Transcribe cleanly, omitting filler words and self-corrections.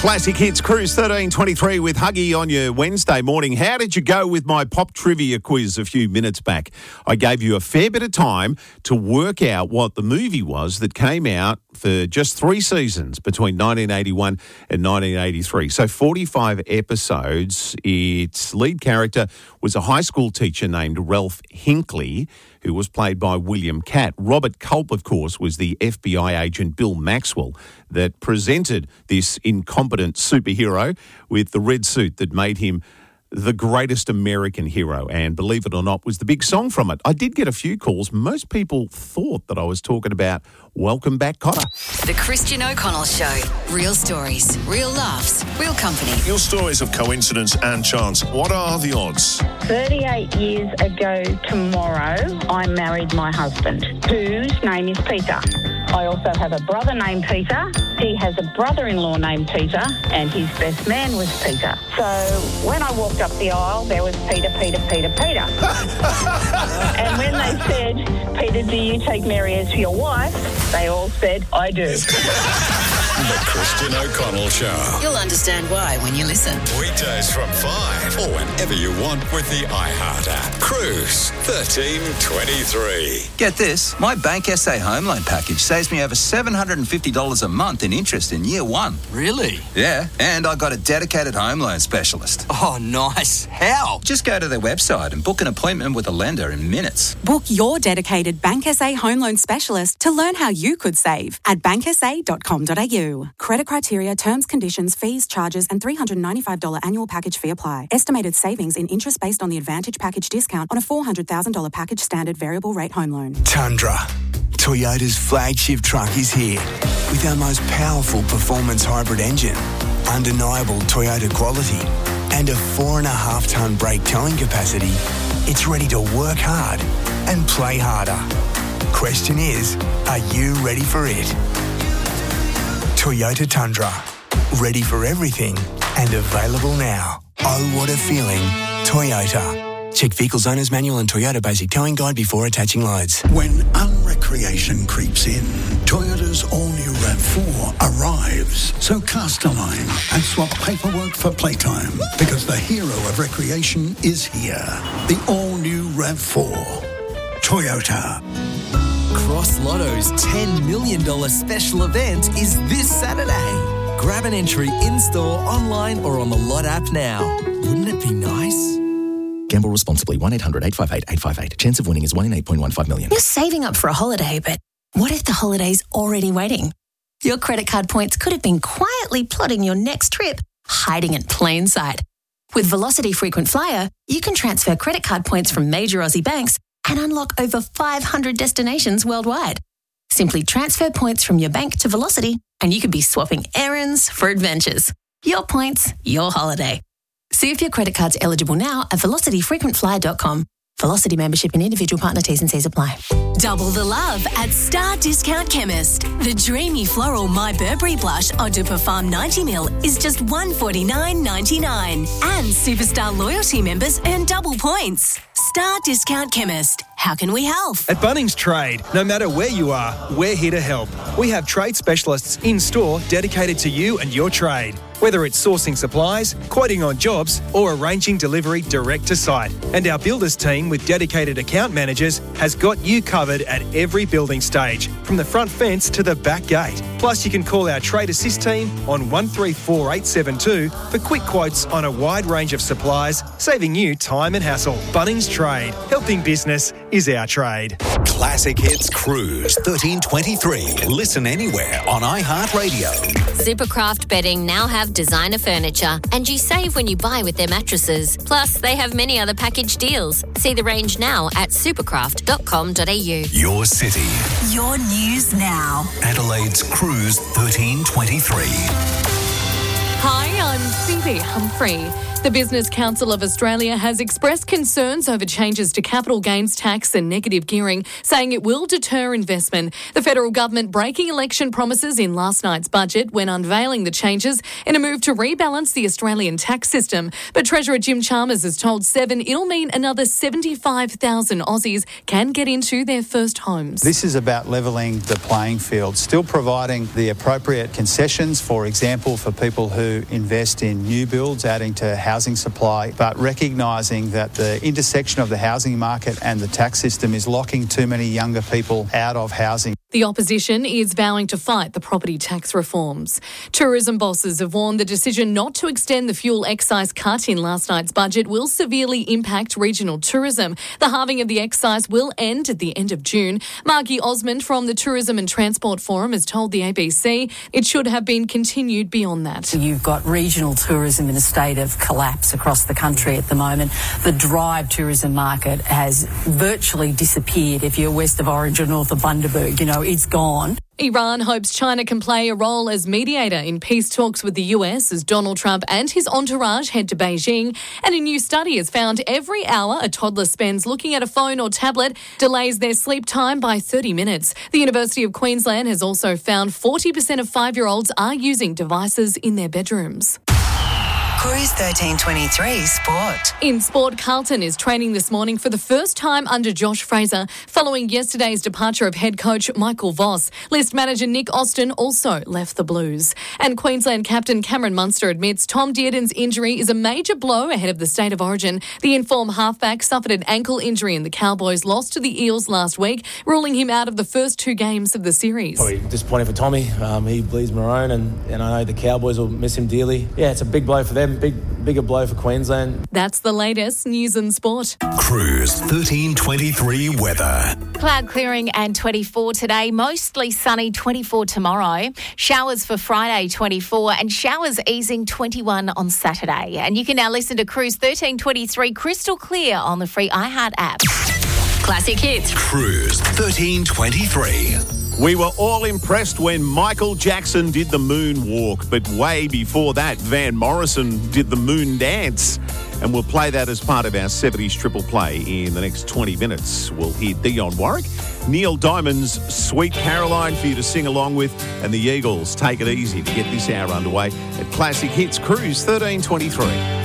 Classic Hits Cruise 1323 with Huggy on your Wednesday morning. How did you go with my pop trivia quiz a few minutes back? I gave you a fair bit of time to work out what the movie was that came out for just 3 seasons between 1981 and 1983. So 45 episodes. Its lead character was a high school teacher named Ralph Hinckley, who was played by William Catt. Robert Culp, of course, was the FBI agent Bill Maxwell that presented this incompetent superhero with the red suit that made him the greatest American hero, and believe it or not, was the big song from it. I did get a few calls. Most people thought that I was talking about Welcome Back, Kotter. The Christian O'Connell Show. Real stories, real laughs, real company. Your stories of coincidence and chance. What are the odds? 38 years ago tomorrow, I married my husband, whose name is Peter. I also have a brother named Peter. He has a brother-in-law named Peter, and his best man was Peter. So when I walked up the aisle, there was Peter. And when they said, Peter, do you take Mary as your wife? They all said, I do. The Christian O'Connell Show. You'll understand why when you listen. Weekdays from 5 or whenever you want with the iHeart app. Cruise 1323. Get this, my Bank SA home loan package saves me over $750 a month in interest in year 1. Really? Yeah, and I got a dedicated home loan specialist. Oh, nice. How? Just go to their website and book an appointment with a lender in minutes. Book your dedicated Bank SA home loan specialist to learn how you could save at banksa.com.au. Credit criteria, terms, conditions, fees, charges and $395 annual package fee apply. Estimated savings in interest based on the Advantage package discount on a $400,000 package standard variable rate home loan. Tundra. Toyota's flagship truck is here with our most powerful performance hybrid engine, undeniable Toyota quality and a 4.5-tonne brake towing capacity. It's ready to work hard and play harder. Question is, are you ready for it? Toyota Tundra. Ready for everything and available now. Oh, what a feeling. Toyota. Check Vehicles Owner's Manual and Toyota Basic Towing Guide before attaching loads. When unrecreation creeps in, Toyota's all-new RAV4 arrives. So cast a line and swap paperwork for playtime, because the hero of recreation is here. The all-new RAV4. Toyota. Cross Lotto's $10 million special event is this Saturday. Grab an entry in-store, online or on the Lot app now. Wouldn't it be nice? Gamble responsibly. 1-800-858-858. Chance of winning is 1 in 8.15 million. You're saving up for a holiday, but what if the holiday's already waiting? Your credit card points could have been quietly plotting your next trip, hiding in plain sight. With Velocity Frequent Flyer, you can transfer credit card points from major Aussie banks and unlock over 500 destinations worldwide. Simply transfer points from your bank to Velocity and you could be swapping errands for adventures. Your points, your holiday. See if your credit card's eligible now at velocityfrequentflyer.com. Velocity membership and individual partner T's and C's apply. Double the love at Star Discount Chemist. The dreamy floral My Burberry blush Eau de Parfum 90ml is just $149.99. And Superstar loyalty members earn double points. Star Discount Chemist. How can we help? At Bunnings Trade, no matter where you are, we're here to help. We have trade specialists in-store dedicated to you and your trade. Whether it's sourcing supplies, quoting on jobs, or arranging delivery direct to site. And our builders team with dedicated account managers has got you covered at every building stage, from the front fence to the back gate. Plus, you can call our Trade Assist team on 134872 for quick quotes on a wide range of supplies, saving you time and hassle. Bunnings Trade. Helping business is our trade. Classic Hits Cruise 1323. Listen anywhere on iHeartRadio. Supercraft Bedding now have designer furniture, and you save when you buy with their mattresses. Plus, they have many other package deals. See the range now at supercraft.com.au. Your city. Your news now. Adelaide's Cruise 1323. Hi, I'm Phoebe Humphrey. The Business Council of Australia has expressed concerns over changes to capital gains tax and negative gearing, saying it will deter investment. The federal government breaking election promises in last night's budget when unveiling the changes in a move to rebalance the Australian tax system. But Treasurer Jim Chalmers has told Seven it'll mean another 75,000 Aussies can get into their first homes. This is about levelling the playing field, still providing the appropriate concessions, for example, for people who to invest in new builds, adding to housing supply, but recognising that the intersection of the housing market and the tax system is locking too many younger people out of housing. The opposition is vowing to fight the property tax reforms. Tourism bosses have warned the decision not to extend the fuel excise cut in last night's budget will severely impact regional tourism. The halving of the excise will end at the end of June. Margie Osmond from the Tourism and Transport Forum has told the ABC it should have been continued beyond that. You've got regional tourism in a state of collapse across the country at the moment. The drive tourism market has virtually disappeared. If you're west of Orange or north of Bundaberg, it's gone. Iran hopes China can play a role as mediator in peace talks with the US as Donald Trump and his entourage head to Beijing. And a new study has found every hour a toddler spends looking at a phone or tablet delays their sleep time by 30 minutes. The University of Queensland has also found 40% of 5-year-olds are using devices in their bedrooms. Cruise 1323 Sport. In sport, Carlton is training this morning for the first time under Josh Fraser, following yesterday's departure of head coach Michael Voss. List manager Nick Austin also left the Blues. And Queensland captain Cameron Munster admits Tom Dearden's injury is a major blow ahead of the State of Origin. The informed halfback suffered an ankle injury in the Cowboys' loss to the Eels last week, ruling him out of the first 2 games of the series. Probably disappointing for Tommy. He bleeds maroon and I know the Cowboys will miss him dearly. Yeah, it's a big blow for them. Bigger blow for Queensland. That's the latest news and sport. Cruise 1323 weather. Cloud clearing and 24 today, mostly sunny 24 tomorrow. Showers for Friday 24 and showers easing 21 on Saturday. And you can now listen to Cruise 1323 crystal clear on the free iHeart app. Classic hits. Cruise 1323. We were all impressed when Michael Jackson did the moonwalk, but way before that, Van Morrison did the moon dance. And we'll play that as part of our 70s triple play in the next 20 minutes. We'll hear Dionne Warwick, Neil Diamond's Sweet Caroline for you to sing along with, and the Eagles Take It Easy to get this hour underway at Classic Hits Cruise 1323.